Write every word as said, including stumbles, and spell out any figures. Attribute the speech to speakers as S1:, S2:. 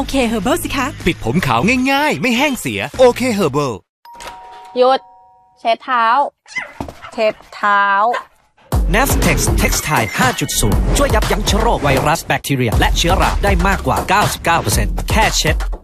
S1: เคเฮอร์เบิลสิคะ
S2: ปิดผมขาวง่ายๆไม่แห้งเสียโอเคเฮอร์เบิล
S3: หยุดเช็ดเท้าเช็ดเท้า
S4: เนฟเท็กซ์ Textile ห้าจุดศูนย์ ช่วยยับยั้งเชื้อโรคไวรัสแบคทีเรียและเชื้อราได้มากกว่า เก้าสิบเก้าเปอร์เซ็นต์ แค่เช็ด